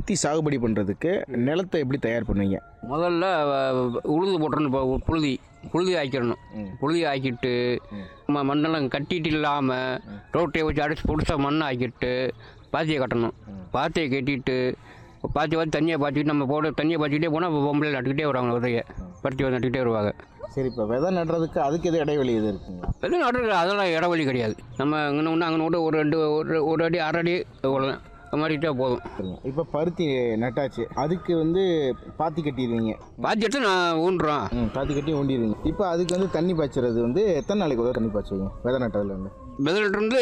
பருத்தி சாகுபடி பண்ணுறதுக்கு நிலத்தை எப்படி தயார் பண்ணுவீங்க? முதல்ல உழுது போட்டுறணும். இப்போ புழுதி ஆக்கிடணும். புழுதி ஆக்கிட்டு மண்ணெல்லாம் கட்டிட்டு இல்லாமல் ரோட்டையை வச்சு அடிச்சு பிடிச்ச மண்ணை ஆக்கிட்டு பாத்தியை கட்டணும். பாத்தியை கட்டிட்டு பாத்தி தண்ணியை பாய்ச்சிக்கிட்டு நம்ம தண்ணியை பாய்ச்சிக்கிட்டே போனால் பொம்பளை நட்டுக்கிட்டே வருவாங்க. விதையை பருத்தி நட்டுக்கிட்டே வருவாங்க. சரி, இப்போ விதை நடுறதுக்கு அதுக்கு எது இடைவெளி எது இருக்குங்களா? விதை நடுறது அதெல்லாம் இடைவெளி கிடையாது. நம்ம இங்கே ஒன்று அங்கே விட்டு ஒரு அடி அரை அடி அவ்வளோதான் மாறிக்கிட்டே போதும். இப்போ பருத்தி நட்டாச்சு, அதுக்கு பாத்தி கட்டிடுவீங்க. பாத்தி எடுத்து நான் ஊன்றுறோம். பாத்தி கட்டி ஊண்டிடுவீங்க. இப்போ அதுக்கு தண்ணி பாய்ச்சறது எத்தனை நாளைக்கு தண்ணி பாய்ச்சுவீங்க? விதை நட்டதுலேருந்து விதை நட்டுருந்து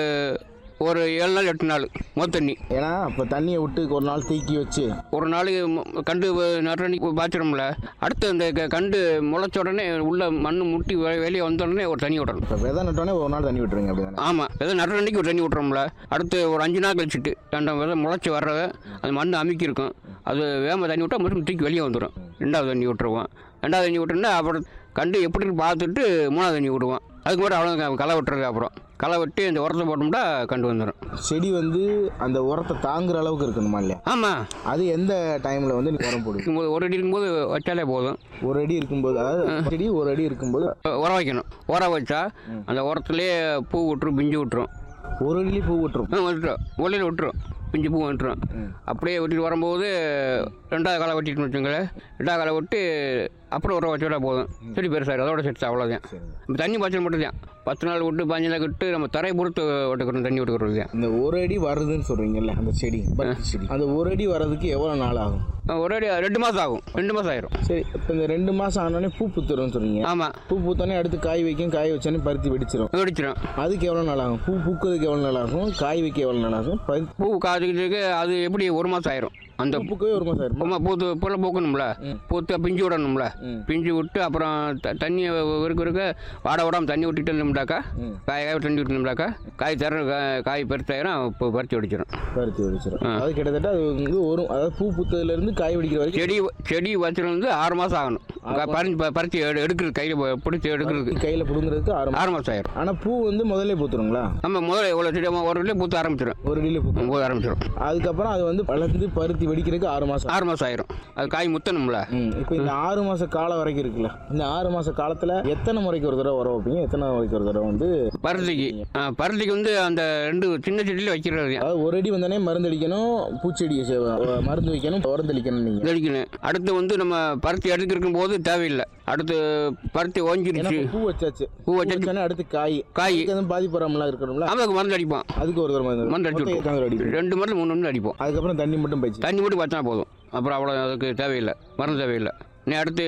ஒரு 7 நாள் 8 நாள் தண்ணி. ஏன்னா இப்போ தண்ணியை விட்டு ஒரு நாள் தீக்கி வச்சு ஒரு நாளைக்கு கண்டு நட்டன்னைக்கு பாய்ச்சிடும்ல. அடுத்து இந்த கண்டு முளைச்ச உடனே உள்ள மண் முட்டி வெளியே வந்த உடனே ஒரு தண்ணி விடணும். இப்போ விதை நட்டோடனே ஒரு நாள் தண்ணி விட்டுருங்க அப்படி? ஆமாம், விதை நட்டுற அன்னைக்கு ஒரு தண்ணி விட்டுறோம்ல. அடுத்து ஒரு 5 நாள் கழிச்சுட்டு 2ஆம் விதை முளைச்சி வர்றத அந்த மண் அமுக்கி இருக்கும். அது வேகமாக தண்ணி விட்டால் மறுபடியும் தூக்கி வெளியே வந்துடும். 2ஆவது தண்ணி விட்டுருவோம். 2ஆவது தண்ணி விட்டுருந்தா அப்புறம் கண்டு எப்படின்னு பார்த்துட்டு 3ஆவது தண்ணி விடுவோம். அதுக்கு மட்டும் அவ்வளோ களை வெட்டுறது. அப்புறம் களை வெட்டி அந்த உரத்தை போட்டோம்னா கண்டு வந்துடும். செடி அந்த உரத்தை தாங்குற அளவுக்கு இருக்கணுமா இல்லையா? ஆமாம். அது எந்த டைமில் உரம் போடும்போது? ஒரு அடி இருக்கும்போது வச்சாலே போதும். ஒரு அடி இருக்கும்போது, அதாவது செடி ஒரு அடி இருக்கும்போது உரம் வைக்கணும். உரம் வச்சா அந்த உரத்துலேயே பூ விட்டுரும், பிஞ்சு விட்டுரும். ஒரு அடிலேயே பூ விட்டுரும்? விட்டுரும், ஒல்லையில் விட்டுரும், பிஞ்சு பூ விட்டுரும். அப்படியே வெட்டிட்டு வரும்போது 2ஆவது களை வெட்டிட்டு வச்சுங்களேன். 2ஆவது களை விட்டு அப்புறம் உரம் வச்சுவிட்டா போதும். செடி பெருசாக அதோட செடிச்சு அவ்வளோதான். நம்ம தண்ணி பாய்ச்சல் மட்டும் தான். 10 நாள் விட்டு 15 நாள் விட்டு நம்ம தரையை பொறுத்து விட்டுக்கிறோம், தண்ணி விட்டுக்கிறது தான். இந்த ஒரு அடி வருதுன்னு சொல்கிறீங்கல்ல அந்த செடி, செடி அந்த ஒரு அடி வர்றதுக்கு எவ்வளோ நாள் ஆகும்? ஒரு அடி 2 மாதம் ஆகும். 2 மாதம் ஆயிரும். சரி, இப்போ இந்த 2 மாதம் ஆனோடனே பூ பூத்துருன்னு சொல்கிறீங்க. ஆமாம். பூ பூத்தோடனே அடுத்து காய் வைக்கும். காய் வச்சோடனே பருத்தி வெடிச்சிடும். அதுக்கு எவ்வளோ நாள் ஆகும்? பூ பூக்கிறதுக்கு எவ்வளோ நாள் ஆகும்? காய் வைக்க எவ்வளோ நாள் ஆகும்? பூ காய்க்கிறதுக்கு அது எப்படி 1 மாதம் ஆயிரும். அந்த பூக்கவே 1 மாதம் ஆயிரும். பூத்து பூல பூக்கணும்ல, பூத்து பிஞ்சு விடணும்ல. பிஞ்சு விட்டு அப்புறம் தண்ணியை இருக்க வாட விடாமல் தண்ணி விட்டுட்டு இருந்தோம்னாக்கா, காய் தண்ணி விட்டுருந்தோம்னாக்கா காய் காய் பெருசாயிரும். இப்போ பருத்தி வெடிச்சிடும். அது கிட்டத்தட்ட அதாவது பூ பூத்ததுலேருந்து காய் வெடிக்கிற வரைக்கும் செடி வச்சிருந்து 6 மாதம் ஆகணும். பருத்தி எடுக்கிறது, கையில் பிடிச்சி எடுக்கிறது, கையில் பிடுங்கிறதுக்கு 6 மாதம் ஆயிரும். ஆனால் பூ முதல்ல பூத்துருங்களா? நம்ம முதல்ல எவ்வளோ செடி ஒரு இடையில பூத்த ஆரம்பிச்சிடும். ஒரு இடையில பூத்த ஆரம்பிச்சிடும். அதுக்கப்புறம் அது வளர்ந்து பருத்தி வெடிக்கிறதுக்கு 6 மாதம் ஆயிரும். அது காய் முத்தணும்ல. இப்போ இந்த 6 மாத காலம் வரைக்கும் இருக்குல்ல, இந்த 6 மாத காலத்தில் எத்தனை முறைக்கு ஒரு தடவை உரம் வைப்பீங்க? எத்தனை முறைக்கு ஒரு தடவை பருத்திக்கு அந்த 2 சின்ன செடியில் வைக்கிறது. அதாவது ஒரு அடி வந்தோடனே மருந்து அடிக்கணும், பூச்செடி மருந்து வைக்கணும், உரம் தெளிக்கணும். நீங்கள் தெளிக்கணும். அடுத்து நம்ம பருத்தி எடுத்துருக்கும் போது தேவையில்லை. அடுத்து பருத்தி ஓஞ்சிருச்சு, பூ வச்சாச்சு. அடுத்து காய் எதுவும் பாதிப்பு வராமலாம் இருக்கணும்ல, அதுக்கு மருந்து அடிப்போம். அதுக்கு ஒரு தடவை மருந்து அடிச்சு 2 மருந்து 3 மருந்து அடிப்போம். அதுக்கப்புறம் தண்ணி மட்டும் பார்த்தா போதும். அப்புறம் அவ்வளோ அதுக்கு தேவையில்லை, மருந்து தேவையில்லை. நீ அடுத்து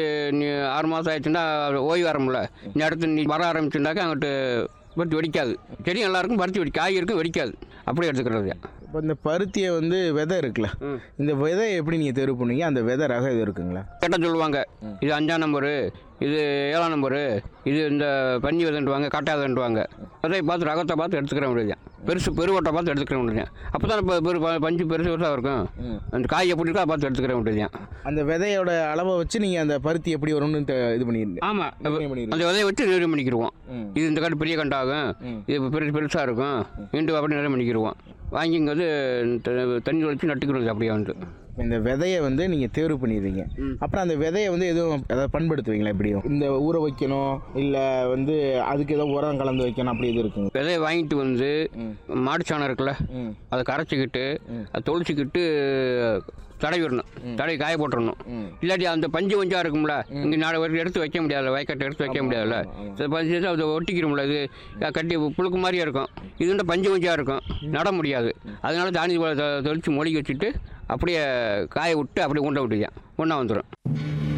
6 மாதம் ஆயிடுச்சுன்னா ஓய்வு வரமுல. நீ அடுத்து நீ வர ஆரம்பிச்சுட்டாக்கா அங்கிட்டு பருத்தி வெடிக்காது. செடி நல்லா இருக்கும், பருத்தி காய் இருக்கும், வெடிக்காது. அப்படியே எடுத்துக்கிறது. இப்போ இந்த பருத்தியை விதை இருக்குல்ல, இந்த விதையை எப்படி நீங்கள் தேர்வு பண்ணுவீங்க? அந்த விதை ரகம் இது இருக்குங்களா? கேட்டால் சொல்லுவாங்க, இது 5ஆம் நம்பரு, இது 7ஆம் நம்பரு, இது இந்த பஞ்சு விதைன்ட்டுவாங்க, கட்டாதன்ட்டுவாங்க. விதையை பார்த்து ரகத்தை பார்த்து எடுத்துக்கிற முடியாது. பெருவட்டை பார்த்து எடுத்துக்கிற முடியாது. அப்போ தான் இப்போ பஞ்சு பெருசாக இருக்கும். அந்த காய் எப்படி இருக்கோ அதை பார்த்து எடுத்துக்கிற முடியாது. அந்த விதையோட அளவை வச்சு நீங்கள் அந்த பருத்தி எப்படி வரும்னு இது பண்ணிடுங்க. ஆமாம், அந்த விதையை வச்சு நிறைய பண்ணிக்கிடுவோம். இது இந்த கண்டு பெரிய கண்டாகும், இது பெருசாக இருக்கும், மீண்டும் அப்படி நிறைய பண்ணிக்கிடுவோம். வாங்கிங்கிறது தண்ணி வச்சு நட்டுக்கிறது. அப்படியே இந்த விதையை நீங்கள் தேர்வு பண்ணிடுவீங்க. அப்புறம் அந்த விதையை எதுவும் அதாவது பண்படுத்துவீங்களா? எப்படியும் இந்த ஊற வைக்கணும், இல்லை அதுக்கு ஏதோ உரம் கலந்து வைக்கணும், அப்படி இது இருக்குங்க. விதையை வாங்கிட்டு மாட்டுச்சாணம் இருக்குல்ல, அதை கரைச்சிக்கிட்டு அதை தொளிச்சிக்கிட்டு தடவிடணும். தடவி காய போட்டுடணும். இல்லாட்டி அந்த பஞ்சு வஞ்சா இருக்கும்ல, இங்கே 4 வரைக்கும் எடுத்து வைக்க முடியாதுல்ல, வயக்காட்டை எடுத்து வைக்க முடியாதுல்ல. பஞ்சு அதை ஒட்டிக்கிறோம்ல, இது கட்டி புழுக்கு மாதிரியே இருக்கும். இது பஞ்சு வஞ்சா இருக்கும், நட முடியாது. அதனால தானிய தொளிச்சு மொழிகி வச்சுட்டு அப்படியே காய விட்டு அப்படியே உண்டை விட்டுக்கேன், ஒன்றா வந்துடும்.